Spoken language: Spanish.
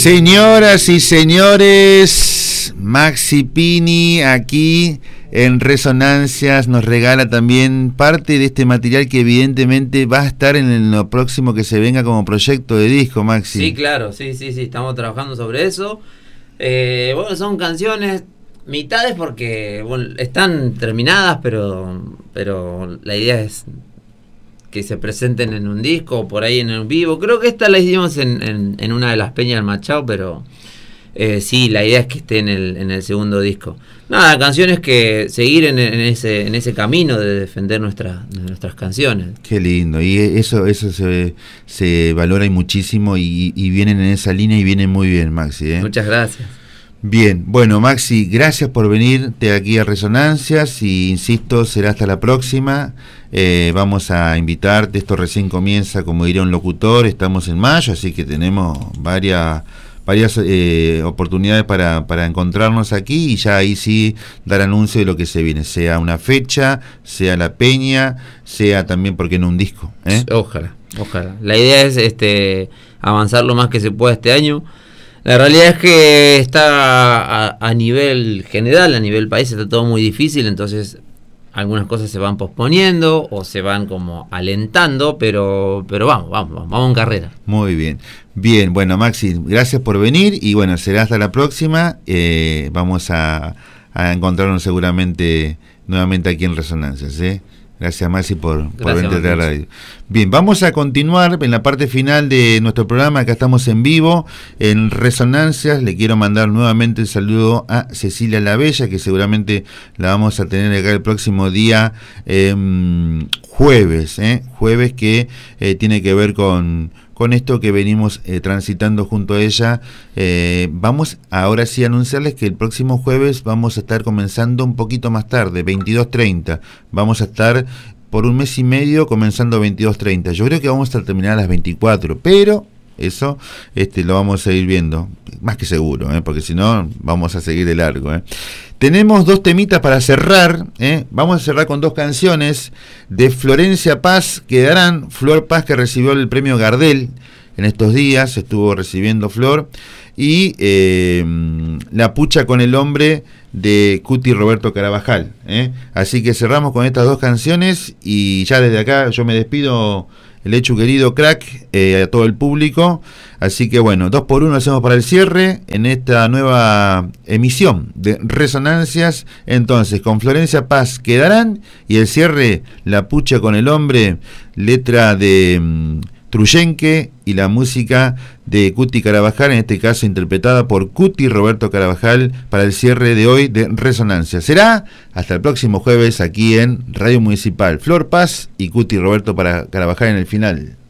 Señoras y señores, Maxi Pini aquí en Resonancias nos regala también parte de este material que evidentemente va a estar en lo próximo que se venga como proyecto de disco, Maxi. Sí, claro, sí, estamos trabajando sobre eso. Bueno, son canciones, mitades porque bueno, están terminadas, pero la idea es que se presenten en un disco o por ahí en un vivo. Creo que esta la hicimos en una de las peñas del Machado, pero sí, la idea es que esté en el segundo disco. Nada, canciones que seguir en ese camino de defender nuestras canciones. Qué lindo, y eso se valora muchísimo y vienen en esa línea y vienen muy bien, Maxi. Muchas gracias. Bien, bueno, Maxi, gracias por venirte aquí a Resonancias y insisto, será hasta la próxima. Vamos a invitarte, esto recién comienza, como diría un locutor, estamos en mayo, así que tenemos varias oportunidades para encontrarnos aquí y ya ahí sí dar anuncio de lo que se viene, sea una fecha, sea la peña, sea también, ¿por qué no un disco? Ojalá. La idea es avanzar lo más que se pueda este año. La realidad es que está a nivel general, a nivel país, está todo muy difícil, entonces algunas cosas se van posponiendo o se van como alentando, pero vamos en carrera. Muy bien. Bien, bueno, Maxi, gracias por venir y bueno, será hasta la próxima. Vamos a encontrarnos seguramente nuevamente aquí en Resonancias, Gracias, Maxi, por venir a la radio. Bien, vamos a continuar en la parte final de nuestro programa. Acá estamos en vivo, en Resonancias. Le quiero mandar nuevamente el saludo a Cecilia La Bella, que seguramente la vamos a tener acá el próximo día jueves. Jueves que tiene que ver con esto que venimos transitando junto a ella. Vamos ahora sí a anunciarles que el próximo jueves vamos a estar comenzando un poquito más tarde, 22:30. Vamos a estar por un mes y medio comenzando 22:30. Yo creo que vamos a terminar a las 24, pero eso lo vamos a ir viendo, más que seguro, porque si no vamos a seguir de largo. Tenemos dos temitas para cerrar. Vamos a cerrar con dos canciones de Florencia Paz. Quedarán Flor Paz, que recibió el premio Gardel en estos días, estuvo recibiendo Flor, y La Pucha con el Hombre de Cuti Roberto Carabajal. Así que cerramos con estas dos canciones y ya desde acá yo me despido, el hecho querido crack, a todo el público. Así que bueno, 2 por 1 hacemos para el cierre en esta nueva emisión de Resonancias. Entonces, con Florencia Paz Quedarán y el cierre La Pucha con el Hombre, letra de Truyenque y la música de Cuti Carabajal, en este caso interpretada por Cuti Roberto Carabajal, para el cierre de hoy de Resonancia. Será hasta el próximo jueves aquí en Radio Municipal. Flor Paz y Cuti Roberto para Carabajal en el final.